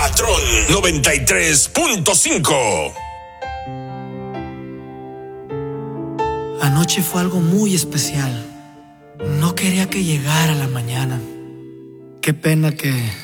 Patrón 93.5. Anoche fue algo muy especial. No quería que llegara la mañana. Qué pena que